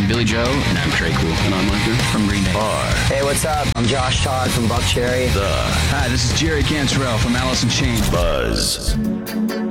I'm Billy Joe. And I'm Trey Cool. And I'm Micah from Green Day. Hey, what's up? I'm Josh Todd from Buckcherry. Hi, this is Jerry Cantrell from Alice in Chains. Buzz.